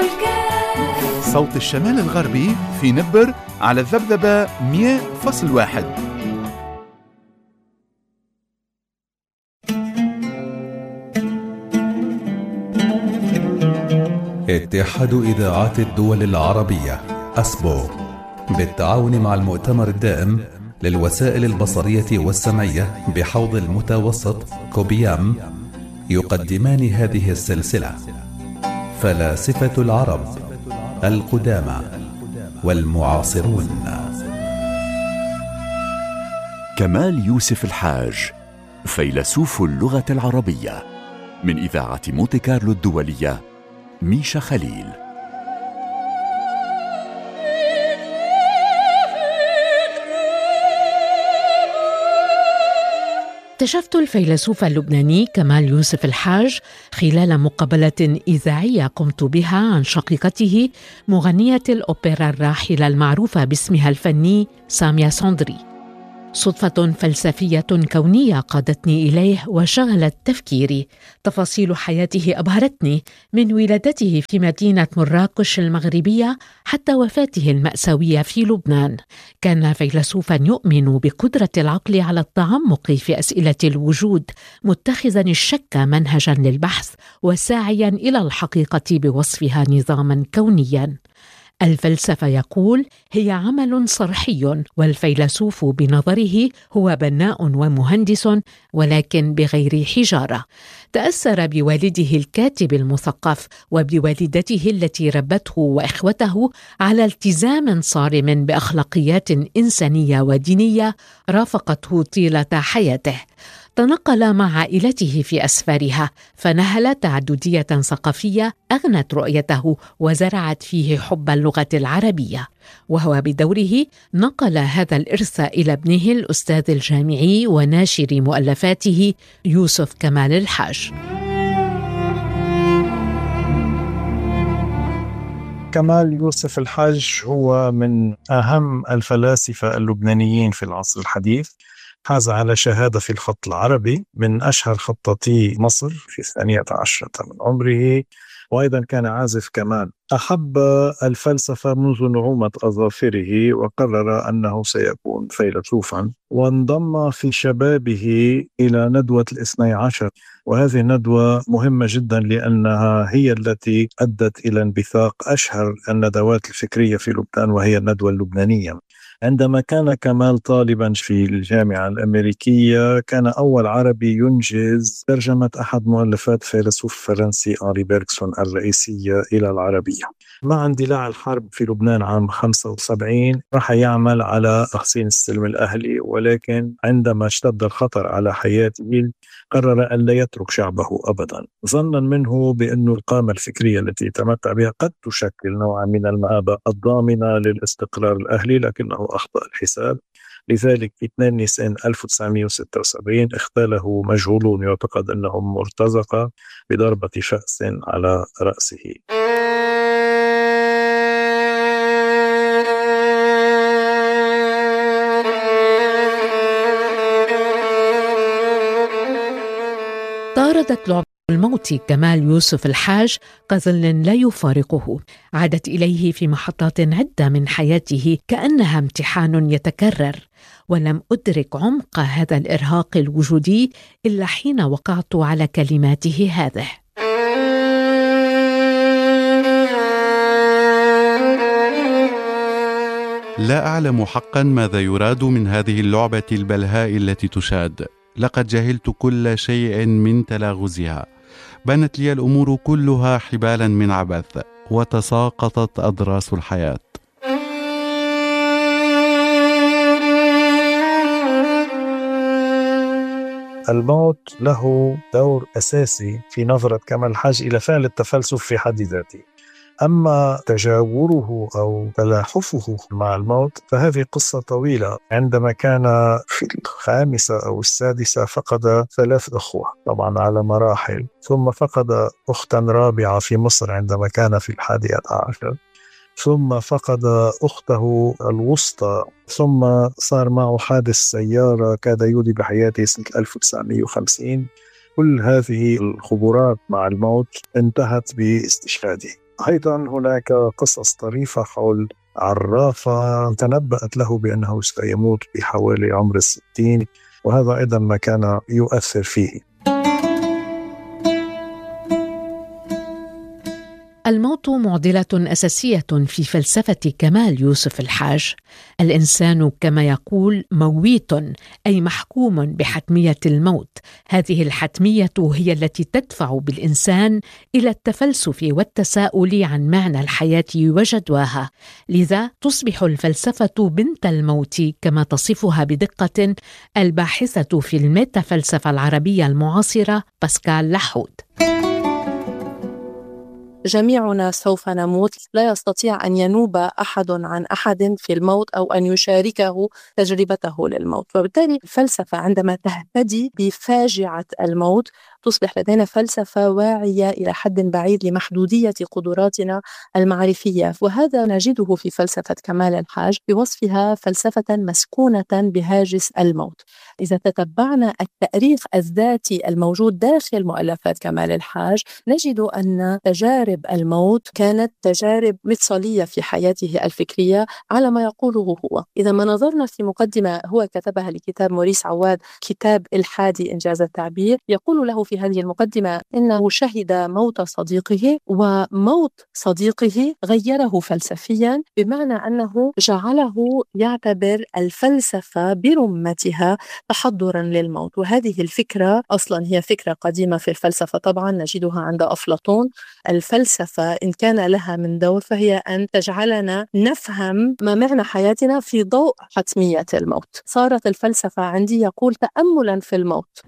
صوت الشمال الغربي في نبر على الذبذبة 100.1. اتحاد إذاعات الدول العربية أسبو بالتعاون مع المؤتمر الدائم للوسائل البصرية والسمعية بحوض المتوسط كوبيام يقدمان هذه السلسلة: فلاسفة العرب القدامى والمعاصرون. كمال يوسف الحاج، فيلسوف اللغة العربية، من إذاعة مونتي كارلو الدولية ميشا خليل. اكتشفت الفيلسوف اللبناني كمال يوسف الحاج خلال مقابلة إذاعية قمت بها عن شقيقته مغنية الأوبرا الراحلة المعروفة باسمها الفني سامية صندري. صدفة فلسفية كونية قادتني إليه وشغلت تفكيري. تفاصيل حياته أبهرتني، من ولادته في مدينة مراكش المغربية حتى وفاته المأساوية في لبنان. كان فيلسوفا يؤمن بقدرة العقل على التعمق في أسئلة الوجود، متخذا الشك منهجا للبحث وساعيا إلى الحقيقة بوصفها نظاما كونيا. الفلسفة، يقول، هي عمل صرحي، والفيلسوف بنظره هو بناء ومهندس ولكن بغير حجارة. تأثر بوالده الكاتب المثقف وبوالدته التي ربته وإخوته على التزام صارم بأخلاقيات إنسانية ودينية رافقته طيلة حياته. تنقل مع عائلته في أسفارها، فنهل تعددية ثقافية أغنت رؤيته وزرعت فيه حب اللغة العربية، وهو بدوره نقل هذا الإرث إلى ابنه الأستاذ الجامعي وناشر مؤلفاته يوسف كمال الحاج. كمال يوسف الحاج هو من أهم الفلاسفة اللبنانيين في العصر الحديث. حاز على شهادة في الخط العربي من أشهر خطاطي مصر في 12 من عمره، وأيضا كان عازف كمان. أحب الفلسفة منذ نعومة أظافره وقرر أنه سيكون فيلسوفا، وانضم في شبابه إلى ندوة 12، وهذه الندوة مهمة جدا لأنها هي التي أدت إلى انبثاق أشهر الندوات الفكرية في لبنان، وهي الندوة اللبنانية. عندما كان كمال طالبا في الجامعة الأمريكية، كان أول عربي ينجز ترجمة أحد مؤلفات فيلسوف فرنسي أنري بيرغسون الرئيسية إلى العربية. مع اندلاع الحرب في لبنان عام 75 راح يعمل على تحسين السلم الأهلي، ولكن عندما اشتد الخطر على حياته قرر أن لا يترك شعبه أبدا، ظنا منه بأن القامة الفكرية التي تمتع بها قد تشكل نوعا من المآبة الضامنة للاستقرار الأهلي، لكنه أخطأ الحساب. لذلك في 2 نيسان 1976 اغتاله مجهولون يعتقد أنهم مرتزقة بضربة شأس على رأسه. طاردت لعبة الموت كمال يوسف الحاج كظل لا يفارقه. عادت إليه في محطات عدة من حياته كأنها امتحان يتكرر، ولم أدرك عمق هذا الإرهاق الوجودي إلا حين وقعت على كلماته هذه: لا أعلم حقا ماذا يراد من هذه اللعبة البلهاء التي تشاد. لقد جهلت كل شيء من تلاغزها. بانت لي الأمور كلها حبالا من عبث، وتساقطت أضراس الحياة. الموت له دور أساسي في نظرة كمال الحاج إلى فعل التفلسف في حد ذاته. أما تجاوره أو تلاحفه مع الموت فهذه قصة طويلة. عندما كان في 5 أو 6 فقد 3 أخوة طبعا على مراحل، ثم فقد أختا رابعة في مصر عندما كان في 11، ثم فقد أخته الوسطى، ثم صار معه حادث سيارة كاد يودي بحياته سنة 1950. كل هذه الخبرات مع الموت انتهت باستشهاده. أيضا هناك قصص طريفة حول عرافة تنبأت له بأنه سيموت بحوالي عمر 60، وهذا أيضا ما كان يؤثر فيه. الموت معضلة أساسية في فلسفة كمال يوسف الحاج. الإنسان كما يقول مويت، أي محكوم بحتمية الموت. هذه الحتمية هي التي تدفع بالإنسان إلى التفلسف والتساؤل عن معنى الحياة وجدواها. لذا تصبح الفلسفة بنت الموت كما تصفها بدقة الباحثة في الميتافلسفة العربية المعاصرة باسكال لحود. جميعنا سوف نموت، لا يستطيع أن ينوب أحد عن أحد في الموت أو أن يشاركه تجربته للموت. وبالتالي الفلسفة عندما تهتدي بفاجعة الموت تصبح لدينا فلسفة واعية إلى حد بعيد لمحدودية قدراتنا المعرفية، وهذا نجده في فلسفة كمال الحاج بوصفها فلسفة مسكونة بهاجس الموت. إذا تتبعنا التاريخ الذاتي الموجود داخل مؤلفات كمال الحاج نجد أن تجارب الموت كانت تجارب مفصلية في حياته الفكرية على ما يقوله هو. إذا ما نظرنا في مقدمة هو كتبها لكتاب موريس عواد، كتاب الحادي إنجاز التعبير، يقول له في هذه المقدمة إنه شهد موت صديقه، وموت صديقه غيره فلسفيا، بمعنى أنه جعله يعتبر الفلسفة برمتها تحضرا للموت. وهذه الفكرة أصلا هي فكرة قديمة في الفلسفة، طبعا نجدها عند أفلاطون. الفلسفة إن كان لها من دور فهي أن تجعلنا نفهم ما معنى حياتنا في ضوء حتمية الموت. صارت الفلسفة عندي يقول تأملا في الموت.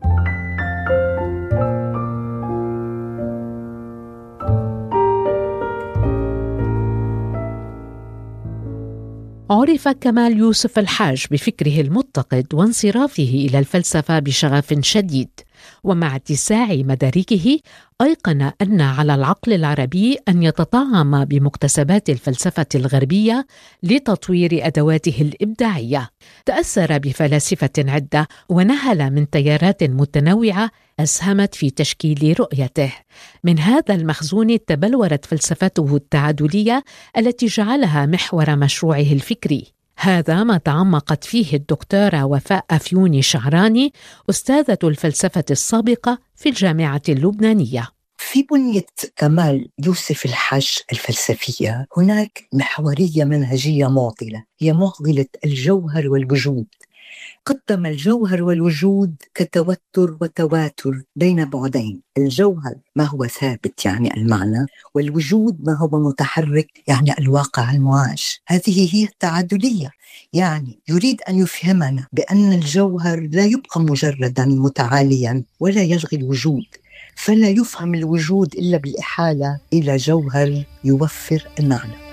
عرف كمال يوسف الحاج بفكره المتقد وانصرافه إلى الفلسفة بشغف شديد، ومع اتساع مداركه أيقن أن على العقل العربي أن يتطعم بمكتسبات الفلسفة الغربية لتطوير أدواته الإبداعية. تأثر بفلاسفة عدة ونهل من تيارات متنوعة أسهمت في تشكيل رؤيته. من هذا المخزون تبلورت فلسفته التعادلية التي جعلها محور مشروعه الفكري. هذا ما تعمقت فيه الدكتورة وفاء أفيوني شعراني، أستاذة الفلسفة السابقة في الجامعة اللبنانية. في بنية كمال يوسف الحاج الفلسفية هناك محورية منهجية معضلة، هي معضلة الجوهر والوجود. قدم الجوهر والوجود كتوتر وتواتر بين بعدين، الجوهر ما هو ثابت يعني المعنى، والوجود ما هو متحرك يعني الواقع المعاش. هذه هي التعادلية، يعني يريد أن يفهمنا بأن الجوهر لا يبقى مجردا متعاليا ولا يلغي الوجود، فلا يفهم الوجود إلا بالإحالة إلى جوهر يوفر المعنى.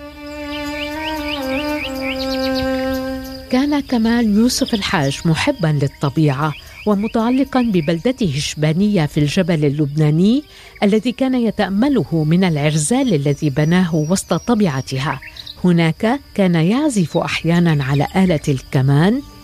كان كمال يوسف الحاج محباً للطبيعة ومتعلقاً ببلدته الشبانية في الجبل اللبناني الذي كان يتأمله من العرزال الذي بناه وسط طبيعتها. هناك كان يعزف أحياناً على آلة الكمان